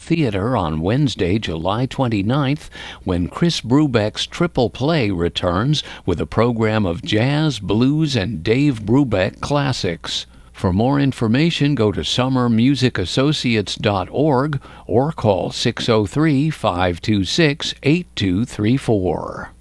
Theater on Wednesday, July 29th, when Chris Brubeck's Triple Play returns with a program of jazz, blues, and Dave Brubeck classics. For more information, go to summermusicassociates.org or call 603-526-8234.